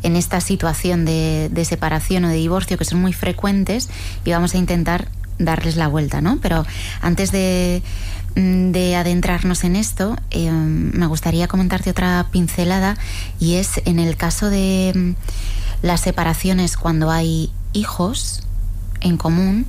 en esta situación de separación o de divorcio, que son muy frecuentes, y vamos a intentar darles la vuelta, ¿no? Pero antes de adentrarnos en esto, me gustaría comentarte otra pincelada, y es en el caso de las separaciones cuando hay hijos en común.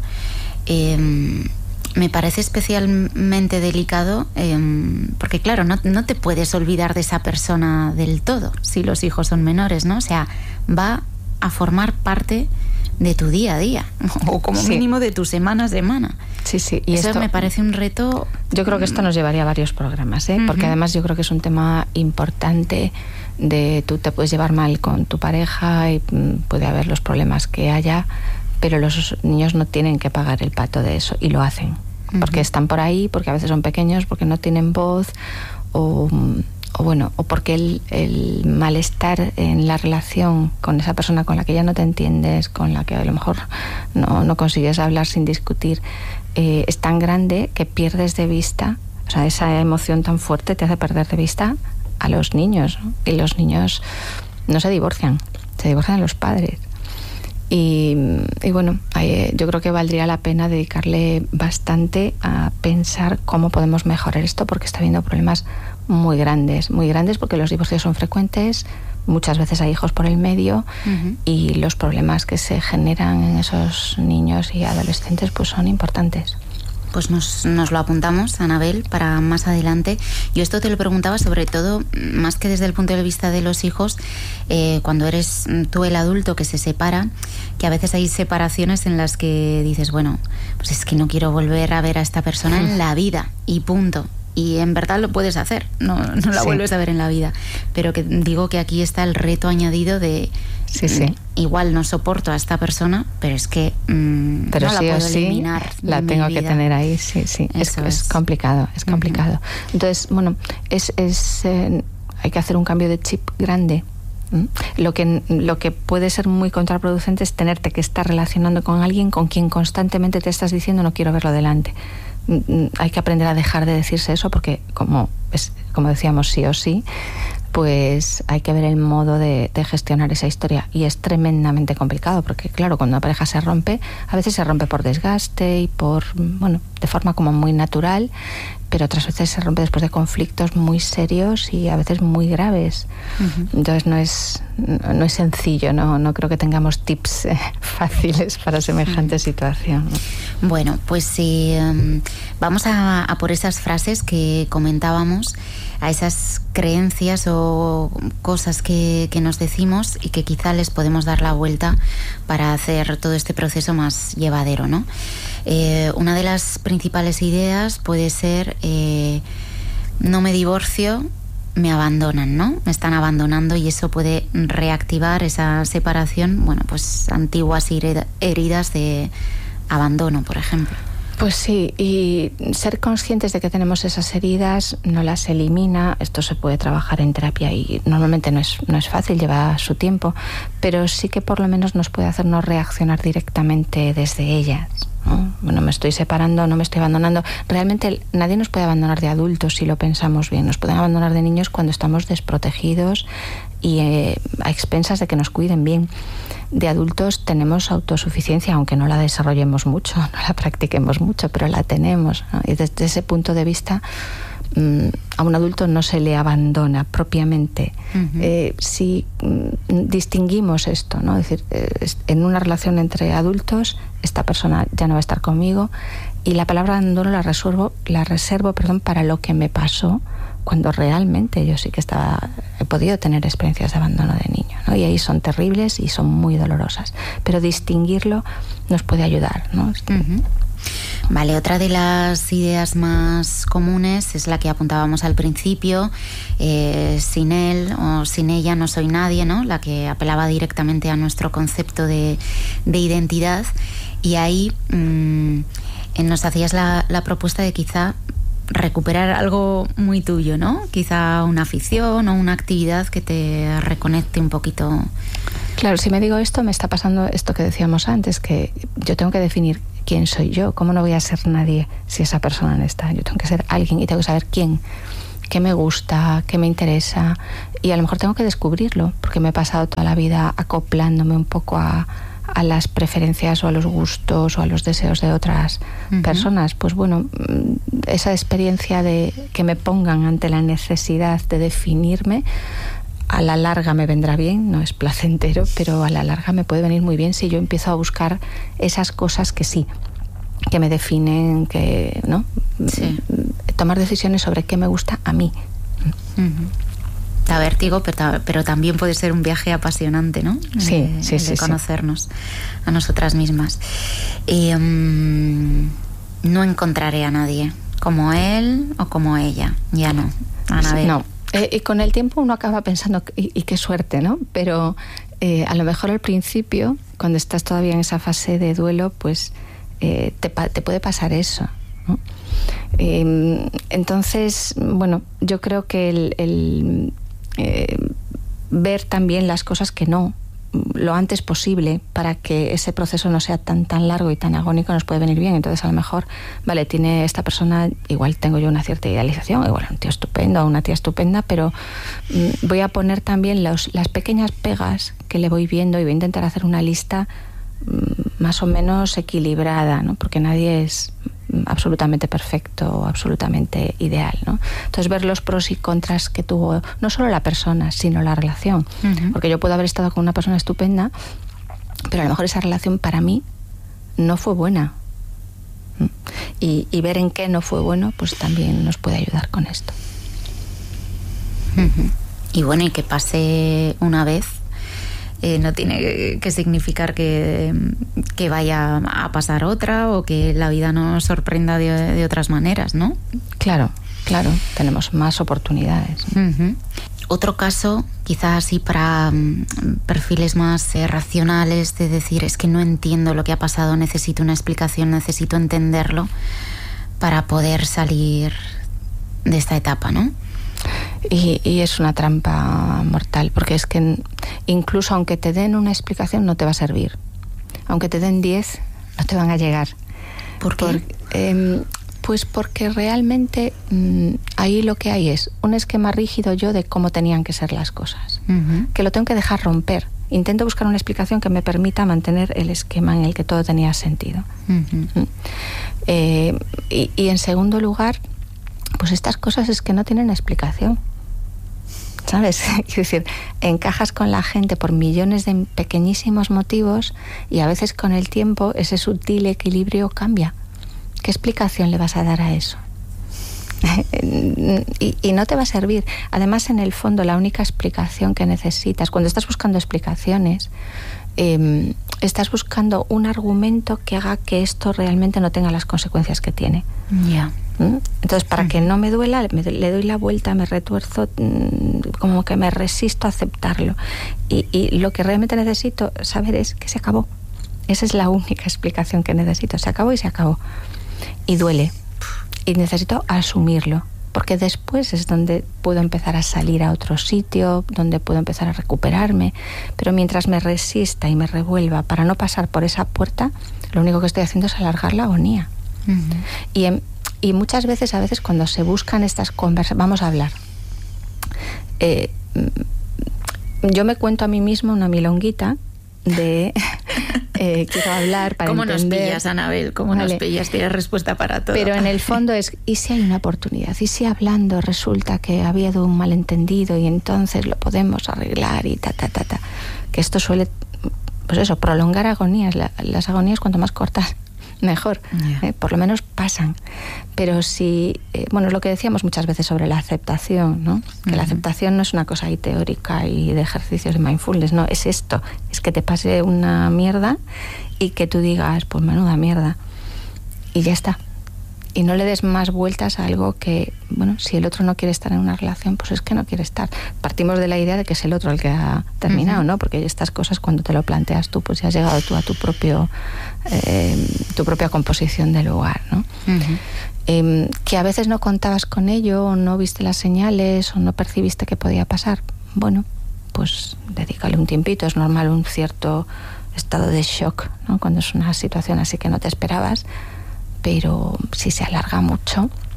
Me parece especialmente delicado porque, claro, no te puedes olvidar de esa persona del todo si los hijos son menores, ¿no? O sea, va a formar parte de tu día a día, o como mínimo de tu semana a semana. Sí, sí. Y eso me parece un reto. Yo creo que esto nos llevaría a varios programas, porque además yo creo que es un tema importante. Tú te puedes llevar mal con tu pareja y puede haber los problemas que haya, pero los niños no tienen que pagar el pato de eso, y lo hacen. Porque están por ahí, porque a veces son pequeños, porque no tienen voz, o porque el malestar en la relación con esa persona con la que ya no te entiendes, con la que a lo mejor no consigues hablar sin discutir, es tan grande que pierdes de vista, o sea, esa emoción tan fuerte te hace perder de vista a los niños, ¿no? Y los niños no se divorcian los padres. Y bueno, yo creo que valdría la pena dedicarle bastante a pensar cómo podemos mejorar esto, porque está habiendo problemas muy grandes, porque los divorcios son frecuentes, muchas veces hay hijos por el medio, y los problemas que se generan en esos niños y adolescentes pues son importantes. Pues nos lo apuntamos, Anabel, para más adelante. Yo esto te lo preguntaba sobre todo, más que desde el punto de vista de los hijos, cuando eres tú el adulto que se separa, que a veces hay separaciones en las que dices, bueno, pues es que no quiero volver a ver a esta persona en la vida, y punto. Y en verdad lo puedes hacer, no la vuelves a ver en la vida. Pero que digo que aquí está el reto añadido de... Igual no soporto a esta persona, pero es que pero no la puedo eliminar. La tengo que tener ahí, sí. Es complicado, es complicado. Entonces, bueno, hay que hacer un cambio de chip grande. Lo que puede ser muy contraproducente es tenerte que estar relacionando con alguien con quien constantemente te estás diciendo no quiero verlo delante. Hay que aprender a dejar de decirse eso, porque como decíamos, sí o sí, pues hay que ver el modo de gestionar esa historia, y es tremendamente complicado, porque claro, cuando una pareja se rompe, a veces se rompe por desgaste y de forma como muy natural, pero otras veces se rompe después de conflictos muy serios y a veces muy graves. Entonces no es sencillo, no creo que tengamos tips fáciles para semejante situación, ¿no? Bueno, pues sí, vamos a por esas frases que comentábamos, a esas creencias o cosas que nos decimos y que quizá les podemos dar la vuelta para hacer todo este proceso más llevadero, ¿no? Una de las principales ideas puede ser no me divorcio, me abandonan, ¿no? Me están abandonando, y eso puede reactivar esa separación, pues antiguas heridas de abandono, por ejemplo. Pues sí, y ser conscientes de que tenemos esas heridas no las elimina. Esto se puede trabajar en terapia y normalmente no es fácil, lleva su tiempo, pero sí que por lo menos nos puede hacernos reaccionar directamente desde ellas, ¿no? Bueno, me estoy separando, no me estoy abandonando. Realmente nadie nos puede abandonar de adultos si lo pensamos bien. Nos pueden abandonar de niños cuando estamos desprotegidos y a expensas de que nos cuiden bien. De adultos tenemos autosuficiencia, aunque no la desarrollemos mucho, no la practiquemos mucho, pero la tenemos, ¿no? Y desde ese punto de vista, a un adulto no se le abandona propiamente. Si distinguimos esto, ¿no? Es decir, en una relación entre adultos, esta persona ya no va a estar conmigo, y la palabra abandono la reservo para lo que me pasó, cuando realmente yo sí que he podido tener experiencias de abandono de niño, ¿no? Y ahí son terribles y son muy dolorosas, pero distinguirlo nos puede ayudar, ¿no? Vale, otra de las ideas más comunes es la que apuntábamos al principio, sin él o sin ella no soy nadie, ¿no? La que apelaba directamente a nuestro concepto de identidad, y ahí nos hacías la propuesta de quizá recuperar algo muy tuyo, ¿no? Quizá una afición o una actividad que te reconecte un poquito. Claro, si me digo esto, me está pasando esto que decíamos antes, que yo tengo que definir quién soy yo. ¿Cómo no voy a ser nadie si esa persona no está? Yo tengo que ser alguien y tengo que saber quién qué me gusta, qué me interesa, y a lo mejor tengo que descubrirlo, porque me he pasado toda la vida acoplándome un poco a las preferencias o a los gustos o a los deseos de otras personas. Pues bueno, esa experiencia de que me pongan ante la necesidad de definirme, a la larga me vendrá bien, no es placentero, pero a la larga me puede venir muy bien si yo empiezo a buscar esas cosas que sí, que me definen, que, ¿no? Sí. Tomar decisiones sobre qué me gusta a mí. Da vértigo, pero también puede ser un viaje apasionante, ¿no? Sí, de conocernos a nosotras mismas. No encontraré a nadie como él o como ella. Ya no, Anabel. No. Y con el tiempo uno acaba pensando, y qué suerte, ¿no? Pero a lo mejor al principio, cuando estás todavía en esa fase de duelo, pues te puede pasar eso, ¿no? Entonces, bueno, yo creo que el ver también las cosas que no, lo antes posible, para que ese proceso no sea tan largo y tan agónico, nos puede venir bien. Entonces, a lo mejor, vale, tiene esta persona, igual tengo yo una cierta idealización, igual un tío estupendo o una tía estupenda, pero voy a poner también las pequeñas pegas que le voy viendo, y voy a intentar hacer una lista más o menos equilibrada, ¿no? Porque nadie es absolutamente perfecto o absolutamente ideal, ¿no? Entonces, ver los pros y contras que tuvo no solo la persona, sino la relación. Porque yo puedo haber estado con una persona estupenda, pero a lo mejor esa relación para mí no fue buena. Y ver en qué no fue bueno, pues también nos puede ayudar con esto. Y bueno, y que pase una vez no tiene que significar que vaya a pasar otra, o que la vida nos sorprenda de otras maneras, ¿no? Claro, tenemos más oportunidades. Otro caso, quizás así para perfiles más racionales, de decir, es que no entiendo lo que ha pasado, necesito una explicación, necesito entenderlo para poder salir de esta etapa, ¿no? Y es una trampa mortal, porque es que incluso aunque te den una explicación no te va a servir. Aunque te den 10, no te van a llegar. ¿Por qué? Pues porque realmente ahí lo que hay es un esquema rígido de cómo tenían que ser las cosas, que lo tengo que dejar romper. Intento buscar una explicación que me permita mantener el esquema en el que todo tenía sentido. Y en segundo lugar, pues estas cosas es que no tienen explicación, ¿sabes? Es decir, encajas con la gente por millones de pequeñísimos motivos, y a veces con el tiempo ese sutil equilibrio cambia. ¿Qué explicación le vas a dar a eso? y no te va a servir. Además, en el fondo, la única explicación que necesitas, cuando estás buscando explicaciones, estás buscando un argumento que haga que esto realmente no tenga las consecuencias que tiene. Ya. Entonces, para que no me duela, le doy la vuelta, me retuerzo, como que me resisto a aceptarlo. Y lo que realmente necesito saber es que se acabó. Esa es la única explicación que necesito. Se acabó y se acabó. Y duele. Y necesito asumirlo, porque después es donde puedo empezar a salir a otro sitio, donde puedo empezar a recuperarme. Pero mientras me resista y me revuelva para no pasar por esa puerta, lo único que estoy haciendo es alargar la agonía. Y muchas veces, cuando se buscan estas conversaciones, vamos a hablar. Yo me cuento a mí misma una milonguita de quiero hablar para ¿Cómo entender. nos pillas, Anabel? ¿Cómo nos pillas? Tienes respuesta para todo. Pero en el fondo es, ¿y si hay una oportunidad? ¿Y si hablando resulta que ha habido un malentendido y entonces lo podemos arreglar y Que esto suele, pues eso, prolongar agonías. Las agonías, cuanto más cortas, mejor. Por lo menos pasan. Pero si, bueno, es lo que decíamos muchas veces sobre la aceptación, ¿no? Que la aceptación no es una cosa ahí teórica y de ejercicios de mindfulness, no, es esto, es que te pase una mierda y que tú digas, pues menuda mierda, y ya está. Y no le des más vueltas a algo que, bueno, si el otro no quiere estar en una relación, pues es que no quiere estar. Partimos de la idea de que es el otro el que ha terminado, ¿no? Porque estas cosas, cuando te lo planteas tú, pues ya has llegado tú a tu propia composición del lugar, ¿no? Que a veces no contabas con ello, o no viste las señales, o no percibiste que podía pasar. Bueno, pues dedícale un tiempito. Es normal un cierto estado de shock, ¿no? Cuando es una situación así que no te esperabas. Pero si se alarga mucho,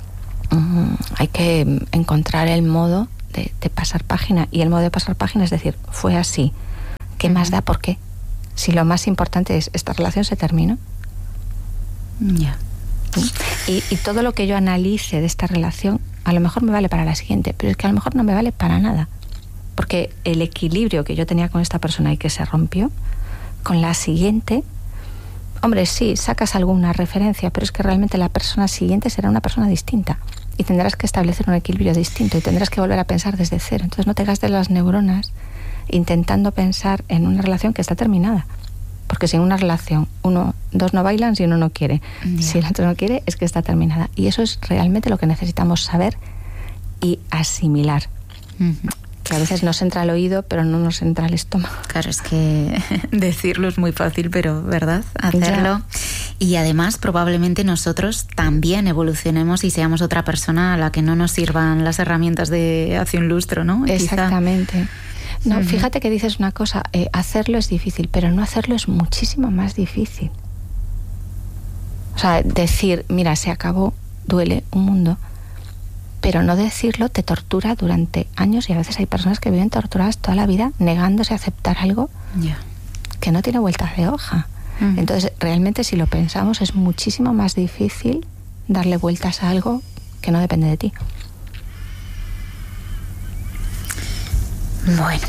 hay que encontrar el modo de pasar página. Y el modo de pasar página es decir, fue así. ¿Qué más da? ¿Por qué? Si lo más importante es, esta relación se terminó. Ya. Y todo lo que yo analice de esta relación, a lo mejor me vale para la siguiente, pero es que a lo mejor no me vale para nada. Porque el equilibrio que yo tenía con esta persona y que se rompió, con la siguiente, hombre, sí, sacas alguna referencia, pero es que realmente la persona siguiente será una persona distinta. Y tendrás que establecer un equilibrio distinto y tendrás que volver a pensar desde cero. Entonces no te gastes las neuronas intentando pensar en una relación que está terminada. Porque si en una relación dos no bailan si uno no quiere. Yeah. Si el otro no quiere, es que está terminada. Y eso es realmente lo que necesitamos saber y asimilar. Que a veces nos entra al oído, pero no nos entra al estómago. Claro, es que decirlo es muy fácil, pero ¿verdad? Hacerlo. Ya. Y además probablemente nosotros también evolucionemos y seamos otra persona a la que no nos sirvan las herramientas de hace un lustro, ¿no? Exactamente. No, fíjate que dices una cosa, hacerlo es difícil, pero no hacerlo es muchísimo más difícil. O sea, decir, mira, se acabó, duele un mundo, pero no decirlo te tortura durante años y a veces hay personas que viven torturadas toda la vida negándose a aceptar algo que no tiene vueltas de hoja. Entonces, realmente si lo pensamos es muchísimo más difícil darle vueltas a algo que no depende de ti. Bueno,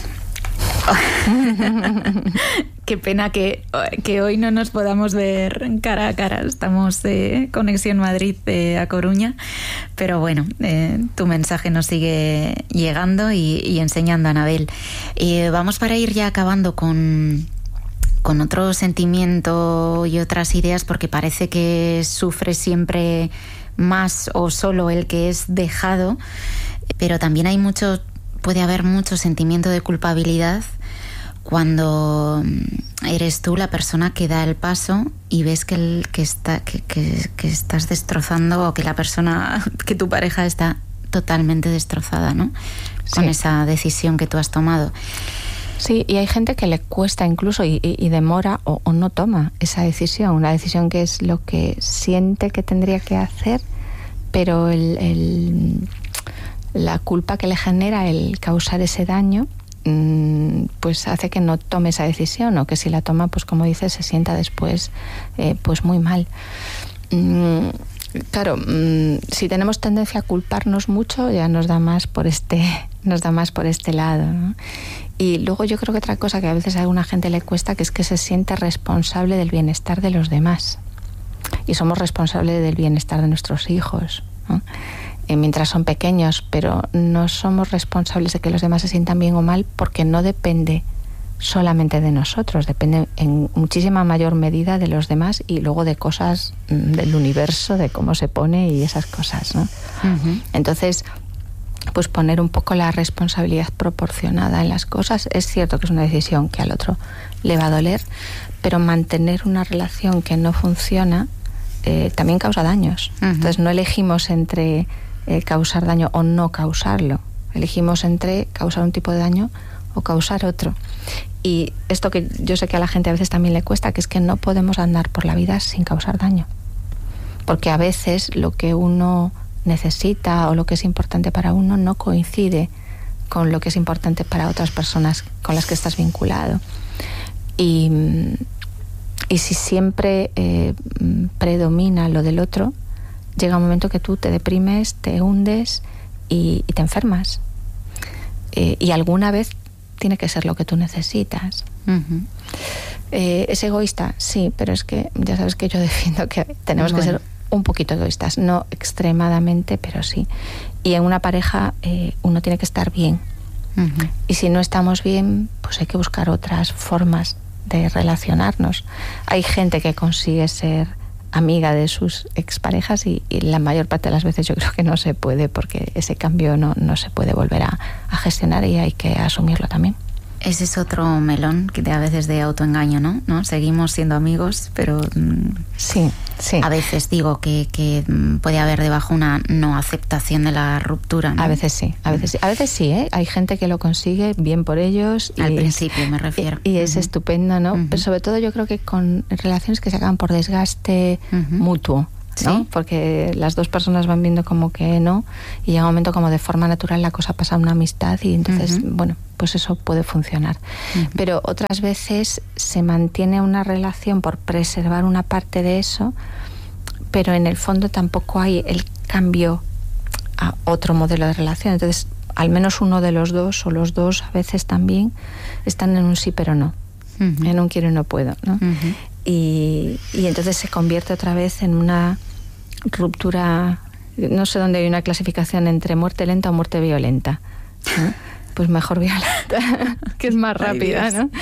qué pena que hoy no nos podamos ver cara a cara. Estamos Conexión Madrid a Coruña, pero bueno, tu mensaje nos sigue llegando y enseñando, Anabel. Vamos para ir ya acabando con otro sentimiento y otras ideas, porque parece que sufre siempre más o solo el que es dejado, pero también puede haber mucho sentimiento de culpabilidad cuando eres tú la persona que da el paso y ves que estás destrozando, o que la persona, que tu pareja está totalmente destrozada, ¿no? Sí. Con esa decisión que tú has tomado. Sí, y hay gente que le cuesta incluso y demora o no toma esa decisión, una decisión que es lo que siente que tendría que hacer, pero la culpa que le genera el causar ese daño pues hace que no tome esa decisión, o que si la toma, pues como dices, se sienta después pues muy mal. Claro, si tenemos tendencia a culparnos mucho, ya nos da más por este lado, ¿no? Y luego yo creo que otra cosa que a veces a alguna gente le cuesta, que es que se siente responsable del bienestar de los demás. Y somos responsables del bienestar de nuestros hijos, ¿no? Mientras son pequeños, pero no somos responsables de que los demás se sientan bien o mal, porque no depende solamente de nosotros, depende en muchísima mayor medida de los demás y luego de cosas del universo, de cómo se pone y esas cosas, ¿no? Entonces, pues poner un poco la responsabilidad proporcionada en las cosas. Es cierto que es una decisión que al otro le va a doler, pero mantener una relación que no funciona también causa daños. Entonces no elegimos entre causar daño o no causarlo, elegimos entre causar un tipo de daño o causar otro. Y esto que yo sé que a la gente a veces también le cuesta, que es que no podemos andar por la vida sin causar daño, porque a veces lo que uno necesita o lo que es importante para uno no coincide con lo que es importante para otras personas con las que estás vinculado. Y si siempre predomina lo del otro, llega un momento que tú te deprimes, te hundes y te enfermas. Y alguna vez tiene que ser lo que tú necesitas. ¿Es egoísta? Sí, pero es que ya sabes que yo defiendo que tenemos que ser un poquito egoístas, no extremadamente, pero sí. Y en una pareja uno tiene que estar bien. Y si no estamos bien, pues hay que buscar otras formas de relacionarnos. Hay gente que consigue ser amiga de sus exparejas y la mayor parte de las veces yo creo que no se puede, porque ese cambio no se puede volver a gestionar y hay que asumirlo también. Ese es otro melón que a veces de autoengaño, ¿no? Seguimos siendo amigos, pero sí. A veces digo que puede haber debajo una no aceptación de la ruptura, ¿no? A veces sí, ¿eh? Hay gente que lo consigue, bien por ellos. Al principio me refiero. Y es estupendo, ¿no? Pero sobre todo yo creo que con relaciones que se acaban por desgaste mutuo, ¿no? Sí. Porque las dos personas van viendo como que no, y llega un momento como de forma natural la cosa pasa a una amistad y entonces, bueno, pues eso puede funcionar. Pero otras veces se mantiene una relación por preservar una parte de eso, pero en el fondo tampoco hay el cambio a otro modelo de relación. Entonces, al menos uno de los dos, o los dos a veces también, están en un sí pero no, en un quiero y no puedo, ¿no? Y entonces se convierte otra vez en una ruptura. No sé dónde hay una clasificación entre muerte lenta o muerte violenta, ¿no? Pues mejor violenta, que es más rápida, ¿no?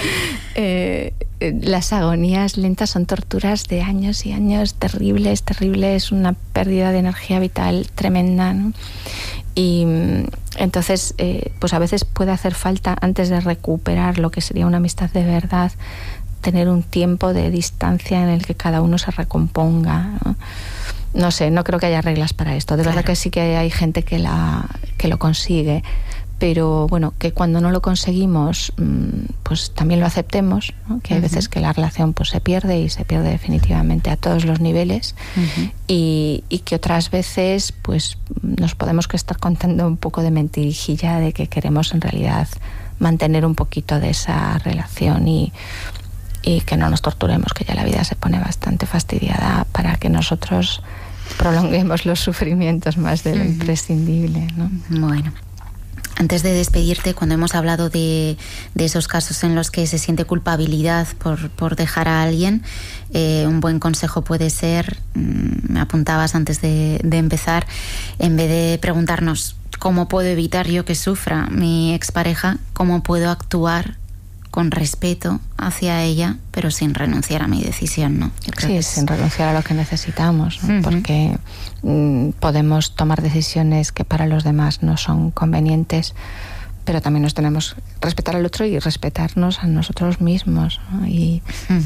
Las agonías lentas son torturas de años y años, terribles, una pérdida de energía vital tremenda, ¿no? Y entonces, pues a veces puede hacer falta, antes de recuperar lo que sería una amistad de verdad, tener un tiempo de distancia en el que cada uno se recomponga, ¿no? No sé, no creo que haya reglas para esto. De verdad que sí que hay gente que lo consigue, pero bueno, que cuando no lo conseguimos, pues también lo aceptemos, ¿no? Que hay veces que la relación pues se pierde, y se pierde definitivamente a todos los niveles, y que otras veces pues nos podemos que estar contando un poco de mentirijilla de que queremos en realidad mantener un poquito de esa relación y que no nos torturemos, que ya la vida se pone bastante fastidiada para que nosotros prolonguemos los sufrimientos más de lo imprescindible, ¿no? Bueno, antes de despedirte, cuando hemos hablado de esos casos en los que se siente culpabilidad por dejar a alguien, un buen consejo puede ser, me apuntabas antes de empezar, en vez de preguntarnos cómo puedo evitar yo que sufra mi expareja, cómo puedo actuar con respeto hacia ella, pero sin renunciar a mi decisión, ¿no? Sí, sin renunciar a lo que necesitamos, ¿no? Porque podemos tomar decisiones que para los demás no son convenientes, pero también nos tenemos que respetar al otro y respetarnos a nosotros mismos, ¿no? Y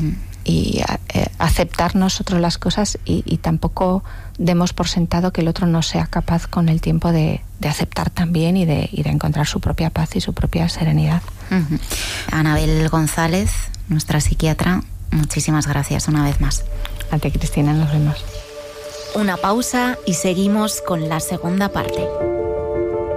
aceptar nosotros las cosas, y tampoco demos por sentado que el otro no sea capaz con el tiempo de aceptar también y de encontrar su propia paz y su propia serenidad. Anabel González, nuestra psiquiatra, muchísimas gracias una vez más. A ti, Cristina, nos vemos. Una pausa y seguimos con la segunda parte.